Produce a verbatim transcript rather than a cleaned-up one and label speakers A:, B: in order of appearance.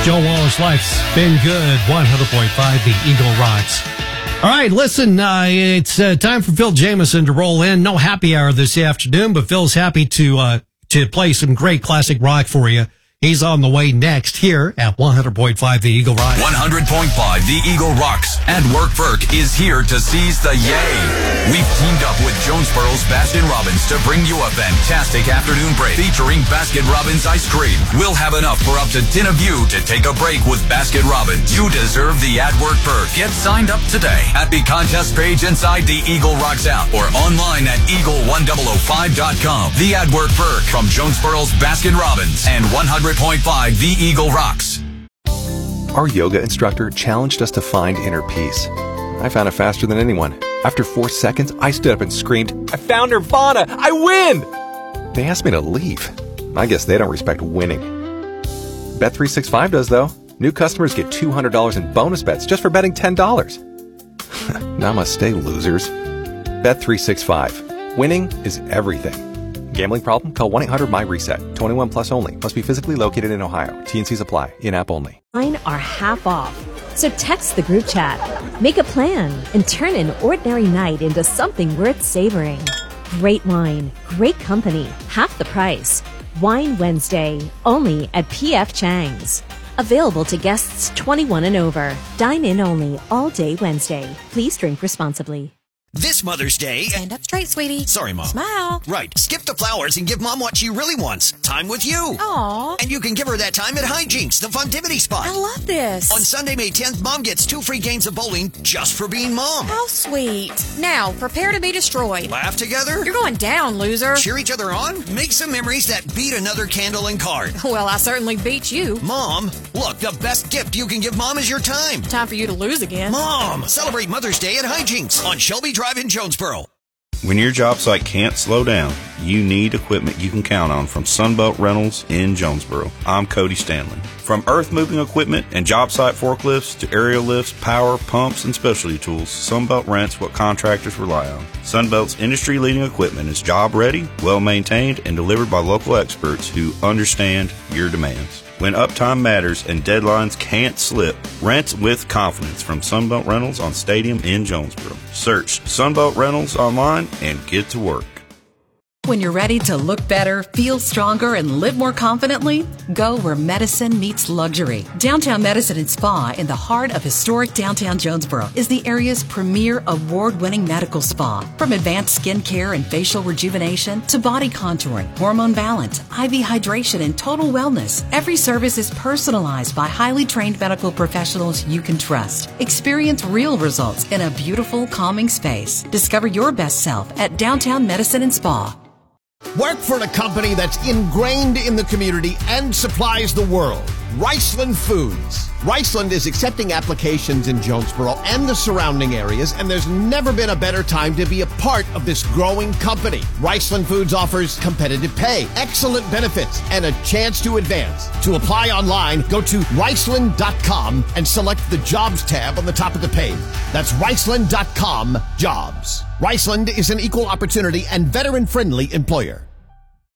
A: Joe Wallace, life's been good. one hundred point five, the Eagle Rocks. All right, listen, uh, it's uh, time for Phil Jameson to roll in. No happy hour this afternoon, but Phil's happy to uh, to play some great classic rock for you. He's on the way next here at one hundred point five, the Eagle Rocks.
B: one hundred point five, the Eagle Rocks. And Work Burke is here to seize the yay. We've teamed up with Jonesboro's Baskin-Robbins to bring you a fantastic afternoon break featuring Baskin-Robbins ice cream. We'll have enough for up to ten of you to take a break with Baskin-Robbins. You deserve the At Work Burke. Get signed up today at the contest page inside the Eagle Rocks app or online at eagle one thousand five dot com. The At Work Burke from Jonesboro's Baskin-Robbins and one hundred point five, the Eagle Rocks.
C: Our yoga instructor challenged us to find inner peace. I found it faster than anyone. After four seconds, I stood up and screamed, "I found Nirvana! I win!" They asked me to leave. I guess they don't respect winning. Bet three sixty-five does, though. New customers get two hundred dollars in bonus bets just for betting ten dollars. Namaste, losers. Bet three sixty-five. Winning is everything. Gambling problem? Call one eight hundred my reset. twenty-one plus only. Must be physically located in Ohio. T N Cs apply. In-app only.
D: Mine are half off. So text the group chat. Make a plan and turn an ordinary night into something worth savoring. Great wine, great company, half the price. Wine Wednesday, only at P F Chang's. Available to guests twenty-one and over. Dine in only all day Wednesday. Please drink responsibly.
E: This Mother's Day...
F: Stand up straight, sweetie.
E: Sorry, Mom.
F: Smile.
E: Right. Skip the flowers and give Mom what she really wants. Time with you.
F: Aww.
E: And you can give her that time at Hijinks, the Funtivity spot.
F: I love this.
E: On Sunday, May tenth, Mom gets two free games of bowling just for being Mom.
F: How sweet. Now, prepare to be destroyed.
E: Laugh together.
F: You're going down, loser.
E: Cheer each other on. Make some memories that beat another candle and card.
F: Well, I certainly beat you.
E: Mom, look, the best gift you can give Mom is your time.
F: Time for you to lose again.
E: Mom, celebrate Mother's Day at Hijinks on Shelby Drive in Jonesboro.
G: When your job site can't slow down, you need equipment you can count on from Sunbelt Rentals in Jonesboro. I'm Cody Stanley. From earth moving equipment and job site forklifts to aerial lifts, power, pumps, and specialty tools, Sunbelt rents what contractors rely on. Sunbelt's industry-leading equipment is job-ready, well-maintained, and delivered by local experts who understand your demands. When uptime matters and deadlines can't slip, rent with confidence from Sunbelt Rentals on Stadium in Jonesboro. Search Sunbelt Rentals online and get to work.
H: When you're ready to look better, feel stronger, and live more confidently, go where medicine meets luxury. Downtown Medicine and Spa in the heart of historic downtown Jonesboro is the area's premier award-winning medical spa. From advanced skin care and facial rejuvenation to body contouring, hormone balance, I V hydration, and total wellness, every service is personalized by highly trained medical professionals you can trust. Experience real results in a beautiful, calming space. Discover your best self at Downtown Medicine and Spa.
I: Work for a company that's ingrained in the community and supplies the world. Riceland Foods. Riceland is accepting applications in Jonesboro and the surrounding areas, and there's never been a better time to be a part of this growing company. Riceland Foods offers competitive pay, excellent benefits, and a chance to advance. To apply online, go to riceland dot com and select the Jobs tab on the top of the page. That's riceland dot com, Jobs. Riceland is an equal opportunity and veteran-friendly employer.